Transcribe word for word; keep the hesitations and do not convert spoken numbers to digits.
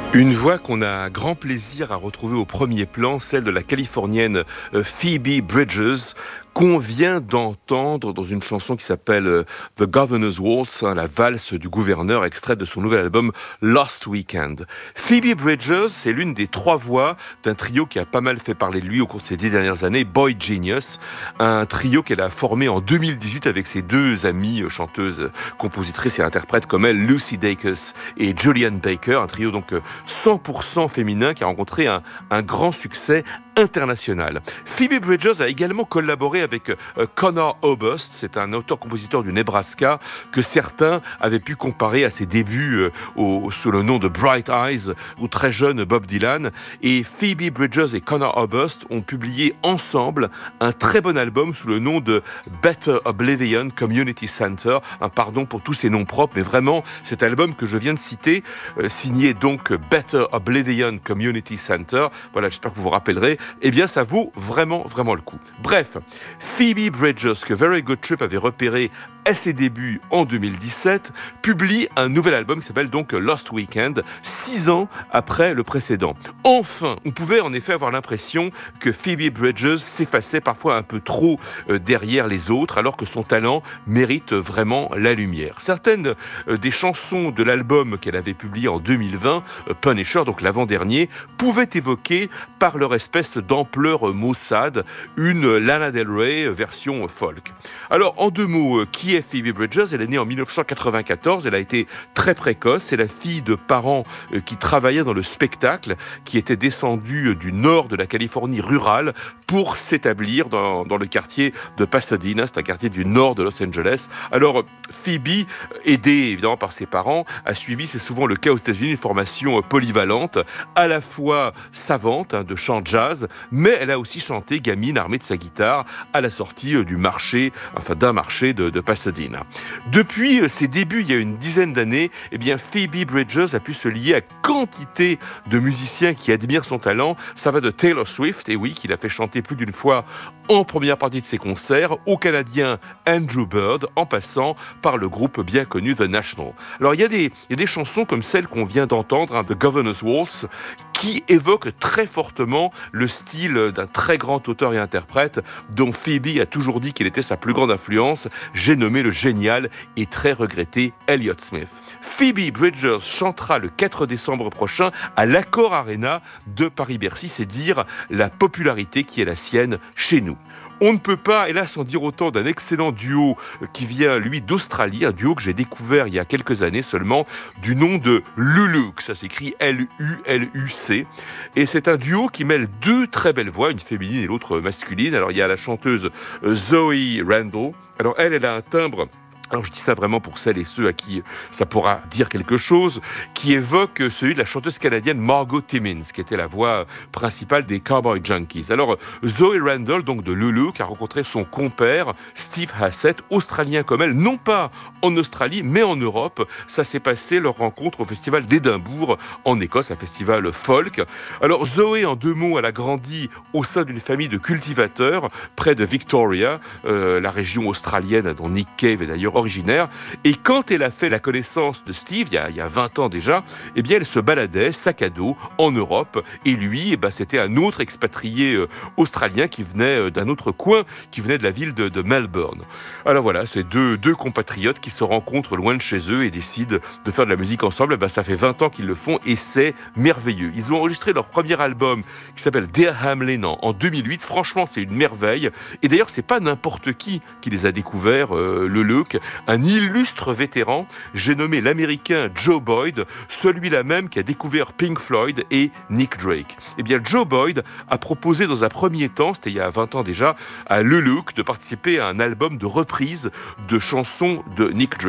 Une voix qu'on a grand plaisir à retrouver au premier plan, celle de la Californienne euh, Phoebe Bridgers, qu'on vient d'entendre dans une chanson qui s'appelle euh, The Governor's Waltz, hein, la valse du gouverneur, extraite de son nouvel album Lost Weekend. Phoebe Bridgers, c'est l'une des trois voix d'un trio qui a pas mal fait parler de lui au cours de ces dix dernières années, Boy Genius, un trio qu'elle a formé en deux mille dix-huit avec ses deux amies euh, chanteuses, compositrices et interprètes comme elle, Lucy Dacus et Julianne Baker, un trio donc euh, cent pour cent féminin qui a rencontré un, un grand succès international. Phoebe Bridgers a également collaboré avec euh, Connor Oberst, c'est un auteur-compositeur du Nebraska que certains avaient pu comparer à ses débuts euh, au, sous le nom de Bright Eyes au très jeune Bob Dylan. Et Phoebe Bridgers et Connor Oberst ont publié ensemble un très bon album sous le nom de Better Oblivion Community Center. Un pardon pour tous ces noms propres, mais vraiment cet album que je viens de citer, euh, signé donc Better Oblivion Community Center, voilà, j'espère que vous vous rappellerez, eh bien ça vaut vraiment, vraiment le coup. Bref, Phoebe Bridgers, que Very Good Trip avait repéré à ses débuts en deux mille dix-sept, publie un nouvel album qui s'appelle donc Lost Weekend, six ans après le précédent. Enfin, on pouvait en effet avoir l'impression que Phoebe Bridgers s'effaçait parfois un peu trop euh, derrière les autres, alors que son talent mérite vraiment la lumière. Certaines euh, des chansons de l'album qu'elle avait publié en deux mille vingt, euh, Punisher, donc l'avant-dernier, pouvaient évoquer par leur espèce d'ampleur maussade une Lana Del Rey version folk. Alors, en deux mots, qui est Phoebe Bridgers? Elle est née en dix-neuf cent quatre-vingt-quatorze, elle a été très précoce, c'est la fille de parents qui travaillaient dans le spectacle, qui étaient descendus du nord de la Californie rurale pour s'établir dans, dans le quartier de Pasadena, c'est un quartier du nord de Los Angeles. Alors, Phoebe, aidée évidemment par ses parents, a suivi, c'est souvent le cas aux États-Unis, une formation polyvalente, à la fois savante, hein, de chant jazz, mais elle a aussi chanté gamine armée de sa guitare à la sortie du marché, enfin d'un marché de, de Pasadena. Depuis ses débuts, il y a une dizaine d'années, eh bien Phoebe Bridgers a pu se lier à quantité de musiciens qui admirent son talent. Ça va de Taylor Swift, et oui, qu'il a fait chanter plus d'une fois en première partie de ses concerts, au Canadien Andrew Bird, en passant par le groupe bien connu The National. Alors il y a des, il y a des chansons comme celle qu'on vient d'entendre, hein, The Governor's Waltz, qui évoque très fortement le style d'un très grand auteur et interprète dont Phoebe a toujours dit qu'il était sa plus grande influence. J'ai nommé le génial et très regretté Elliott Smith. Phoebe Bridgers chantera le quatre décembre prochain à l'Accor Arena de Paris-Bercy. C'est dire la popularité qui est la sienne chez nous. On ne peut pas, hélas, en dire autant d'un excellent duo qui vient, lui, d'Australie, un duo que j'ai découvert il y a quelques années seulement, du nom de Luluc, ça s'écrit L U L U C, et c'est un duo qui mêle deux très belles voix, une féminine et l'autre masculine. Alors il y a la chanteuse Zoe Randall, alors elle, elle a un timbre... Alors je dis ça vraiment pour celles et ceux à qui ça pourra dire quelque chose, qui évoque celui de la chanteuse canadienne Margot Timmins, qui était la voix principale des Cowboy Junkies. Alors Zoe Randall, donc de Luluc, a rencontré son compère Steve Hassett, australien comme elle, non pas en Australie, mais en Europe. Ça s'est passé, leur rencontre, au festival d'Édimbourg, en Écosse, un festival folk. Alors Zoé, en deux mots, elle a grandi au sein d'une famille de cultivateurs, près de Victoria, euh, la région australienne dont Nick Cave est d'ailleurs originaire, et quand elle a fait la connaissance de Steve, il y a, il y a vingt ans déjà, eh bien elle se baladait sac à dos en Europe, et lui, eh ben, c'était un autre expatrié euh, australien qui venait euh, d'un autre coin, qui venait de la ville de, de Melbourne. Alors voilà, c'est deux, deux compatriotes qui se rencontrent loin de chez eux et décident de faire de la musique ensemble. Eh ben, ça fait vingt ans qu'ils le font et c'est merveilleux. Ils ont enregistré leur premier album qui s'appelle Dear Hamlin en, en deux mille huit. Franchement, c'est une merveille. Et d'ailleurs, c'est pas n'importe qui qui les a découverts, euh, le Luluc. Un illustre vétéran, j'ai nommé l'américain Joe Boyd, celui-là même qui a découvert Pink Floyd et Nick Drake. Eh bien, Joe Boyd a proposé dans un premier temps, c'était il y a vingt ans déjà, à Luluc de participer à un album de reprise de chansons de Nick Drake.